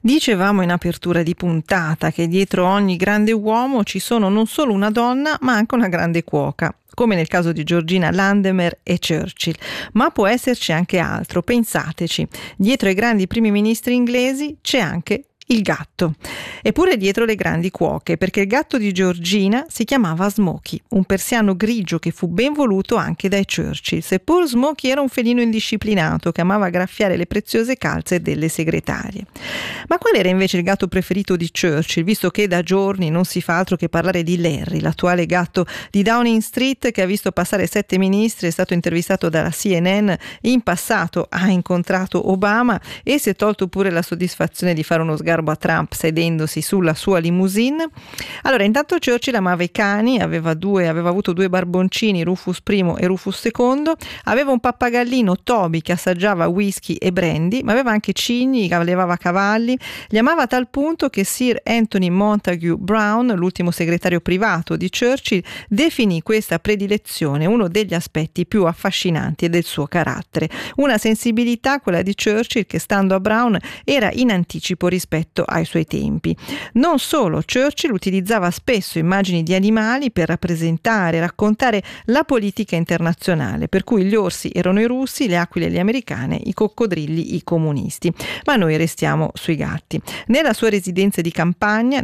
Dicevamo in apertura di puntata che dietro ogni grande uomo ci sono non solo una donna, ma anche una grande cuoca, come nel caso di Georgina Landemer e Churchill. Ma può esserci anche altro, pensateci. Dietro ai grandi primi ministri inglesi c'è anche il gatto. Eppure dietro le grandi cuoche, perché il gatto di Georgina si chiamava Smokey, un persiano grigio che fu ben voluto anche dai Churchill, seppur Smokey era un felino indisciplinato che amava graffiare le preziose calze delle segretarie. Ma qual era invece il gatto preferito di Churchill, visto che da giorni non si fa altro che parlare di Larry, l'attuale gatto di Downing Street che ha visto passare 7 ministri, è stato intervistato dalla CNN, in passato ha incontrato Obama e si è tolto pure la soddisfazione di fare uno sgarbo a Trump sedendosi sulla sua limousine. Allora, intanto Churchill amava i cani, aveva avuto 2 barboncini, Rufus I e Rufus II, aveva un pappagallino, Toby, che assaggiava whisky e brandy, ma aveva anche cigni, allevava cavalli, li amava a tal punto che Sir Anthony Montague Brown, l'ultimo segretario privato di Churchill, definì questa predilezione uno degli aspetti più affascinanti del suo carattere, una sensibilità, quella di Churchill, che stando a Brown era in anticipo rispetto ai suoi tempi. Non solo, Churchill utilizzava spesso immagini di animali per rappresentare, raccontare la politica internazionale, per cui gli orsi erano i russi, le aquile le americane, i coccodrilli i comunisti. Ma noi restiamo sui gatti. Nella residenza di campagna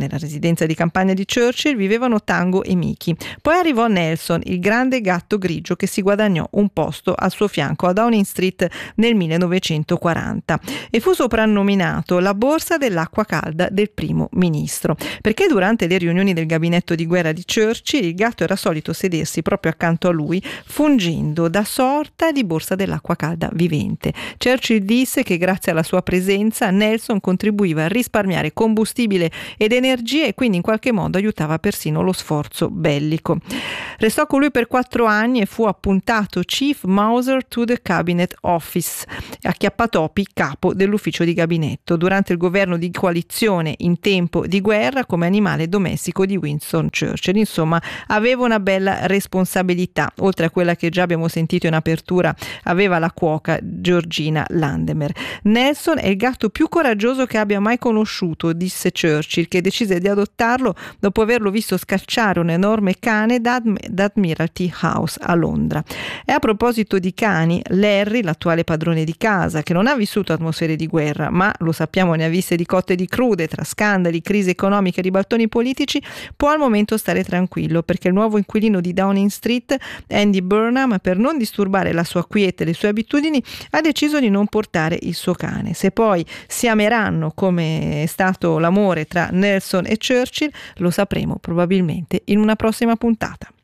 di Churchill vivevano Tango e Mickey. Poi arrivò Nelson, il grande gatto grigio che si guadagnò un posto al suo fianco a Downing Street nel 1940 e fu soprannominato la borsa dell'acqua calda del primo ministro, perché durante le riunioni del gabinetto di guerra di Churchill il gatto era solito sedersi proprio accanto a lui, fungendo da sorta di borsa dell'acqua calda vivente. Churchill disse che grazie alla sua presenza Nelson contribuiva a risparmiare combustibile ed energie e quindi in qualche modo aiutava persino lo sforzo bellico. Restò con lui per 4 anni e fu appuntato Chief Mouser to the Cabinet Office, acchiappatopi capo dell'ufficio di gabinetto, durante il governo di coalizione in tempo di guerra come animale domestico di Winston Churchill. Insomma, aveva una bella responsabilità, oltre a quella che già abbiamo sentito in apertura aveva la cuoca Georgina Landemer. Nelson è il gatto più coraggioso che abbia mai conosciuto, disse Churchill, che decise di adottarlo dopo averlo visto scacciare un enorme cane da Admiralty House a Londra. E a proposito di cani, Larry, l'attuale padrone di casa, che non ha vissuto atmosfere di guerra, ma lo sappiamo ne ha viste di cotte e di crude, tra scandali, crisi economiche e ribaltoni politici, può al momento stare tranquillo, perché il nuovo inquilino di Downing Street, Andy Burnham, per non disturbare la sua quiete e le sue abitudini, ha deciso di non portare il suo cane. Se poi si ameranno come è stato l'amore tra Nelson e Churchill, lo sapremo probabilmente in una prossima puntata.